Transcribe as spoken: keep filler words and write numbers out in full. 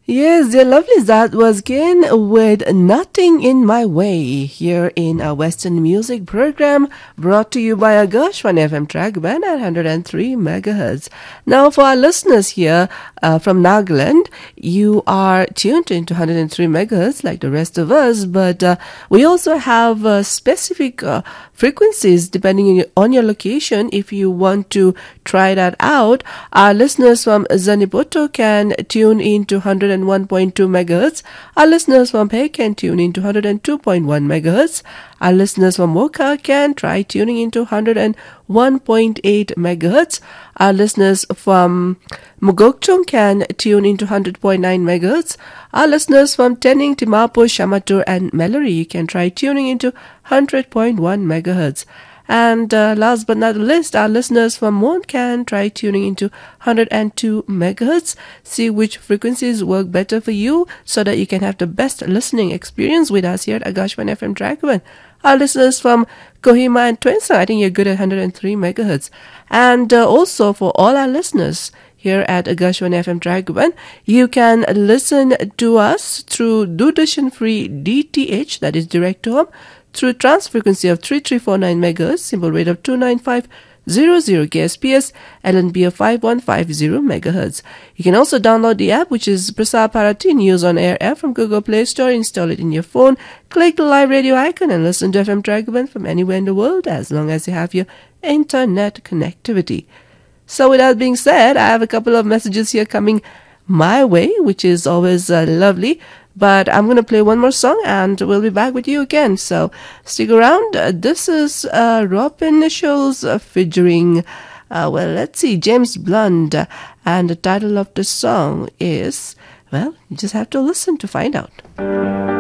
Yes, dear lovelies, that was Ken with Nothing in My Way here in our Western Music program brought to you by Agashwan F M track band at one hundred three megahertz. Now, for our listeners here uh, from Nagaland, you are tuned into one hundred three megahertz like the rest of us, but uh, we also have uh, specific uh, frequencies depending on your, on your location. If you want to try that out, our listeners from Zanipoto can tune in to one hundred one point two megahertz. Our listeners from Pei can tune in to one hundred two point one megahertz. Our listeners from Mocha can try tuning into one hundred one point eight megahertz. Our listeners from Mugokchung can tune into one hundred point nine megahertz. Our listeners from Tening, Timapur, Shamatur and Mellory can try tuning into one hundred point one megahertz. And uh, last but not least, our listeners from Mon can try tuning into one hundred two megahertz. See which frequencies work better for you so that you can have the best listening experience with us here at Agashwan F M Dragavan. Our listeners from Kohima and Twensang, I think you're good at one hundred three megahertz. And uh, also for all our listeners here at Agashwan F M Dragavan, you can listen to us through Doordarshan Free D T H, that is direct to home, through trans frequency of three three four nine megahertz, symbol rate of two nine five zero zero K S P S, L N B of five one five zero megahertz. You can also download the app, which is Prasar Bharati News on Air app from Google Play Store, install it in your phone, click the live radio icon and listen to F M Dragavan from anywhere in the world as long as you have your internet connectivity. So with that being said, I have a couple of messages here coming my way, which is always uh, lovely. But I'm going to play one more song and we'll be back with you again. So stick around. Uh, this is uh, Robin Schulz uh, featuring, uh, well, let's see, James Blunt. Uh, and the title of the song is, well, you just have to listen to find out.